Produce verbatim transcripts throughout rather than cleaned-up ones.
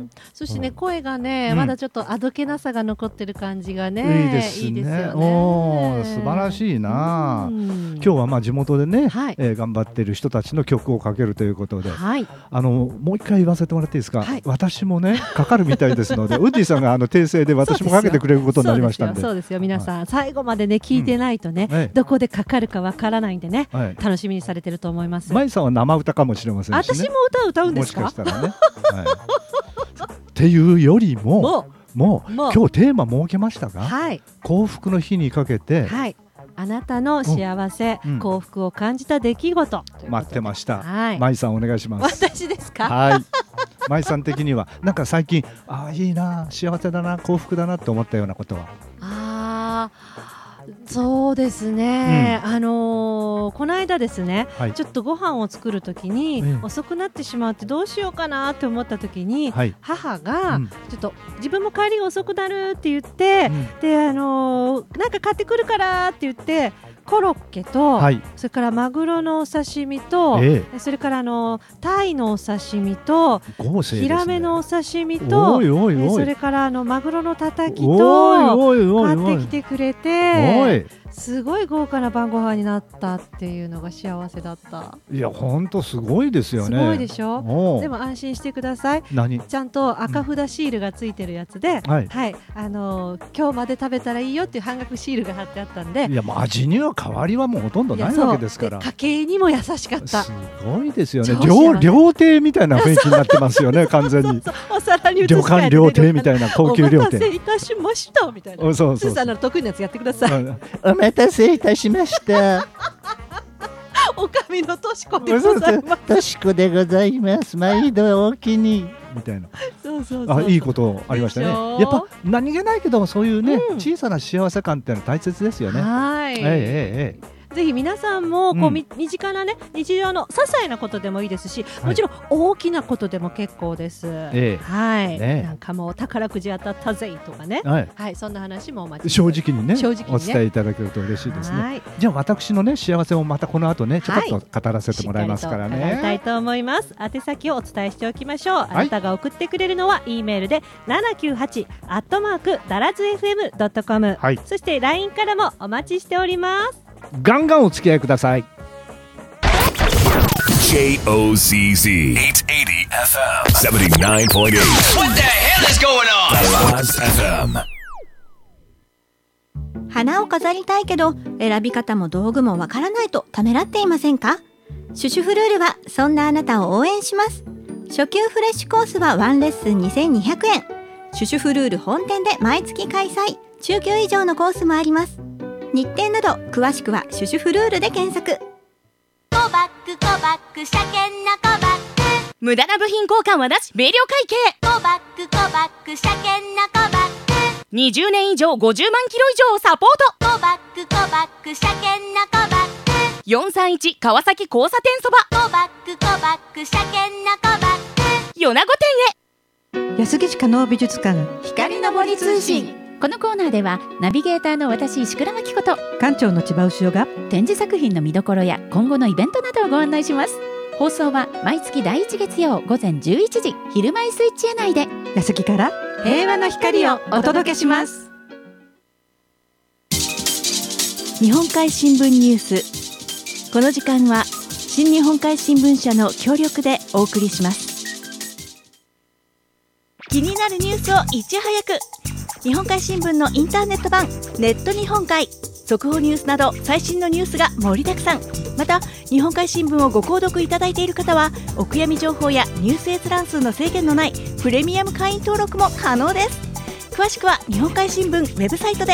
ん、そしてね、うん、声がね、 うん、 まだちょっとあどけなさが残ってる感じがね、 いいですね。 いいですよね。 お素晴らしいな、うん、今日はまあ地元でね、はい、えー、頑張ってる人たちの曲をかけるということで、はい、あのもう一回言わせてもらっていいですか、はい、私もねかかるみたいですのでウッディさんがあの訂正で私もかけてくれることになりましたんで、 そうですよ皆さん、はい、最後までね聞いてないとね、うん、どこでかかるかわからないんでね、はい、楽しみにされてると思います。 舞さんは生歌かもしれませんしね。 私も歌歌うんですか。 もしかしたらね、はい、っていうよりももう、もう今日テーマ設けましたが、はい、幸福の日にかけて、はい、 あなたの幸せ、うん、幸福を感じた出来事待ってました。はい、舞さんお願いします。 私ですか。 はい舞さん的にはなんか最近ああいいな幸せだな幸福だなって思ったようなことは。 あそうですね、うん、あのー、この間ですね、はい、ちょっとご飯を作るときに、うん、遅くなってしまってどうしようかなって思ったときに、はい、母が、うん、ちょっと自分も帰りが遅くなるって言って、うん、であのー、なんか買ってくるからって言ってコロッケと、はい、それからマグロのお刺身と、ええ、それからあのタイのお刺身と、ね、ヒラメのお刺身と、おいおいおい、それからあのマグロのたたきと買ってきてくれて、おいすごい豪華な晩ご飯になったっていうのが幸せだった。 いや本当すごいですよね。 すごいでしょ。でも安心してください。 何ちゃんと赤札シールがついてるやつで、うん、はい、はい、あのー、今日まで食べたらいいよっていう半額シールが貼ってあったんで、 いやもう味には変わりはもうほとんどないわけですから。 家計にも優しかった。 すごいですよね。料料亭みたいな雰囲気になってますよね完全に。そうそうそう、お皿に移し替えて、ね、旅館料亭みたいな高級料亭。お待たせいたしましたみたいな。そうそうそう。スーさんの得意なやつやってください。 お待たせいたしました。 おかみのとしこでございます。 としこでございます。毎度お気にみたいな。 そうそうそう、 あ、いいことありましたね。やっぱ何気ないけどそういうね、うん、小さな幸せ感ってのは大切ですよね。 はい。ええええ。 ぜひ皆さんもこう、うん、身近なね日常の些細なことでもいいですし、もちろん大きなことでも結構です、はい、はい、ね、なんかもう宝くじ当たったぜとかね、はい、はい、そんな話もお待ち正直にね、正直にねお伝えいただけると嬉しいですね。はい、じゃあ私のね幸せをまたこの後ねちょっと語らせてもらいますからね、はい、 しっかりと語りたいと思います。宛先をお伝えしておきましょう。あなたが送ってくれるのは E メールで ななきゅうはち アットマーク ダラズ エフエム ドットコム、はい、そして ライン からもお待ちしております。 ガンガンお付き合いください。 ジェイオーゼット エイトひゃくはちじゅう エフエム ななじゅうきゅうてんきゅう What the hell is going on? Dallas エフエム。 花を飾りたいけど選び方も道具もわからないとためらっていませんか？シュシュフルールはそんなあなたを応援します。初級フレッシュコースはワンレッスンにせんにひゃくえん。シュシュフルール本店で毎月開催。中級以上のコースもあります。日程など詳しくはシュシュフルールで検索。 コバックコバック車検なコバック、 無駄な部品交換はなし、明瞭会計。 コバックコバック車検なコバック、 にじゅうねん以上ごじゅうまんキロ以上サポート。 コバックコバック車検なコバック、 よんさんいち川崎交差点そば。 コバックコバック車検なコバック、 米子店へ。安来市加納美術館光の森通信。このコーナーではナビゲーターの私石倉真希子と館長の千葉牛尾が展示作品の見どころや今後のイベントなどをご案内します。放送は毎月だいいち月曜午前じゅういちじ、昼前スイッチ内で。 安来から平和の光をお届けします。 日本海新聞ニュース。この時間は新日本海新聞社の協力でお送りします。気になるニュースをいち早く、日本海新聞のインターネット版ネット日本海、速報ニュースなど最新のニュースが盛りだくさん。また日本海新聞をご購読いただいている方はお悔やみ情報やニュース閲覧数の制限のないプレミアム会員登録も可能です。詳しくは日本海新聞ウェブサイトで。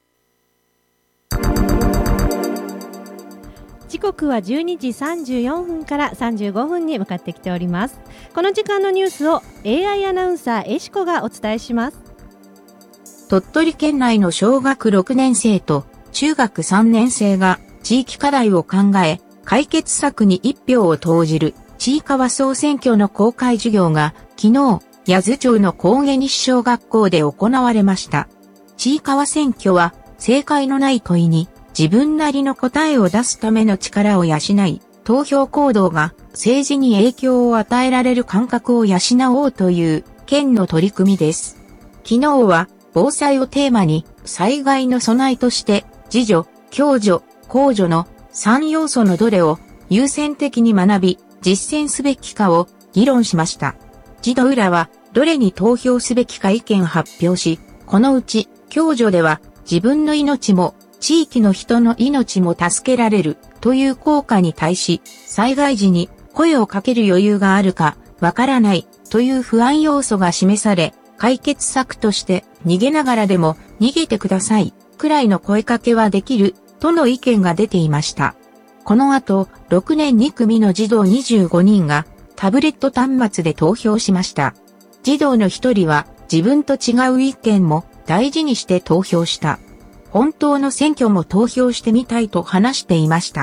時刻はじゅうにじさんじゅうよんふんからさんじゅうごふんに向かってきております。この時間のニュースを エーアイ アナウンサーエシコがお伝えします。 鳥取県内の小学ろくねん生と中学さんねん生が地域課題を考え、解決策に一票を投じるちいかわ総選挙の公開授業が昨日、八頭町の高下西小学校で行われました。ちいかわ選挙は正解のない問いに自分なりの答えを出すための力を養い、投票行動が政治に影響を与えられる感覚を養おうという県の取り組みです。昨日は防災をテーマに災害の備えとして自助、共助、公助のさん要素のどれを優先的に学び実践すべきかを議論しました。児童らはどれに投票すべきか意見発表し、このうち共助では自分の命も地域の人の命も助けられるという効果に対し、災害時に声をかける余裕があるかわからないという不安要素が示され、解決策として逃げながらでも逃げてくださいくらいの声かけはできるとの意見が出ていました。この後、ろくねんに組の児童にじゅうごにんがタブレット端末で投票しました。児童の一人は自分と違う意見も大事にして投票した。本当の選挙も投票してみたいと話していました。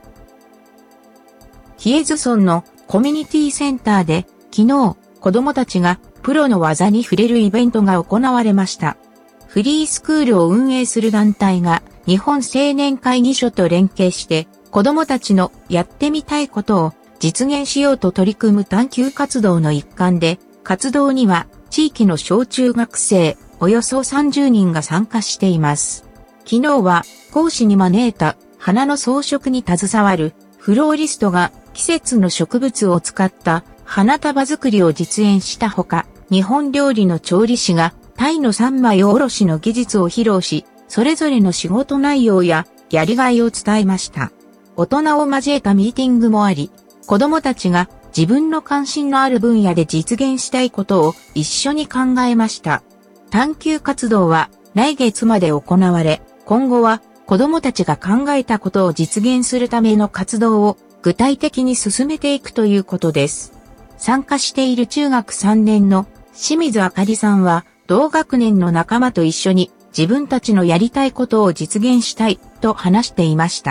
比叡津村のコミュニティセンターで昨日子供たちがプロの技に触れるイベントが行われました。フリースクールを運営する団体が日本青年会議所と連携して子供たちのやってみたいことを実現しようと取り組む探究活動の一環で、活動には地域の小中学生およそさんじゅうにんが参加しています。昨日は講師に招いた花の装飾に携わるフローリストが季節の植物を使った花束作りを実演したほか、日本料理の調理師がタイの三枚おろしの技術を披露し、それぞれの仕事内容ややりがいを伝えました。大人を交えたミーティングもあり、子供たちが自分の関心のある分野で実現したいことを一緒に考えました。探究活動は来月まで行われ、今後は子供たちが考えたことを実現するための活動を具体的に進めていくということです。参加している中学さんねんの清水あかりさんは同学年の仲間と一緒に自分たちのやりたいことを実現したいと話していました。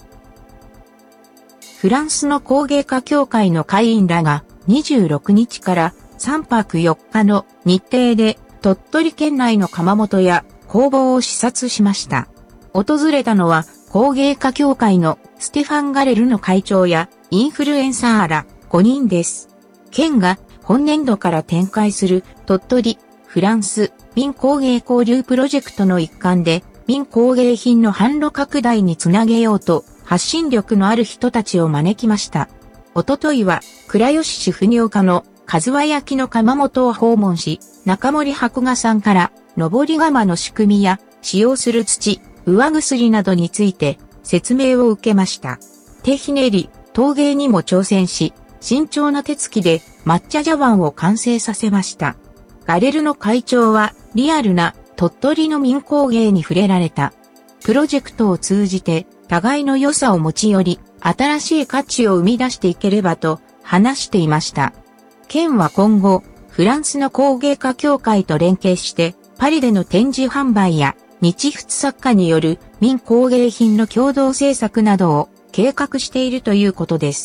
フランスの工芸家協会の会員らがにじゅうろくにちからさんぱくよっかの日程で鳥取県内の窯元や工房を視察しました。訪れたのは工芸家協会のステファン・ガレルの会長やインフルエンサーらごにんです。県が本年度から展開する鳥取、フランス、民工芸交流プロジェクトの一環で民工芸品の販路拡大につなげようと発信力のある人たちを招きました。おとといは倉吉市布尿家のかずわ焼きの窯元を訪問し、中森博雅さんから登り窯の仕組みや使用する土、上薬などについて説明を受けました。手ひねり、陶芸にも挑戦し、慎重な手つきで抹茶茶碗を完成させました。ガレルの会長はリアルな鳥取の民工芸に触れられた。プロジェクトを通じて互いの良さを持ち寄り、新しい価値を生み出していければと話していました。県は今後、フランスの工芸家協会と連携して、パリでの展示販売や日仏作家による民工芸品の共同制作などを計画しているということです。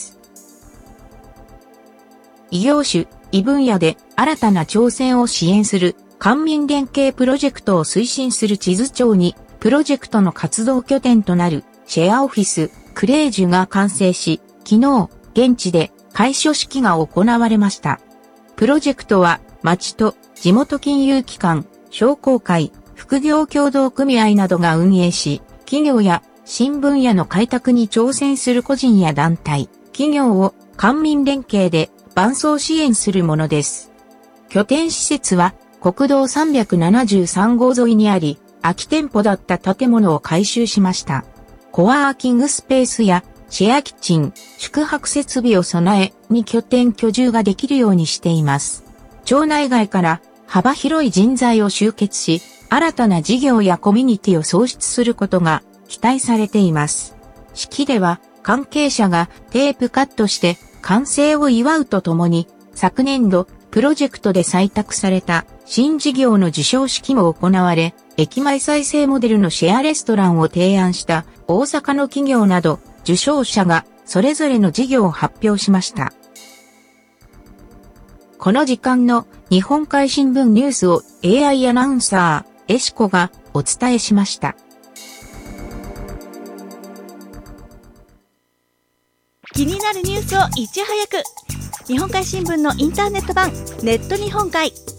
異業種、異分野で新たな挑戦を支援する官民連携プロジェクトを推進する智頭町に、プロジェクトの活動拠点となるシェアオフィス、クレージュが完成し、昨日、現地で開所式が行われました。プロジェクトは、町と地元金融機関、商工会、副業協同組合などが運営し、企業や新分野の開拓に挑戦する個人や団体、企業を官民連携で伴走支援するものです。拠点施設は国道さんびゃくななじゅうさんごう沿いにあり、空き店舗だった建物を改修しました。コワーキングスペースやシェアキッチン、宿泊設備を備えに拠点居住ができるようにしています。町内外から幅広い人材を集結し、新たな事業やコミュニティを創出することが期待されています。式では関係者がテープカットして完成を祝うとともに、昨年度プロジェクトで採択された新事業の授賞式も行われ、駅前再生モデルのシェアレストランを提案した大阪の企業など受賞者がそれぞれの事業を発表しました。この時間の日本海新聞ニュースを エーアイ アナウンサー、エシコがお伝えしました。 気になるニュースをいち早く。 日本海新聞のインターネット版ネット日本海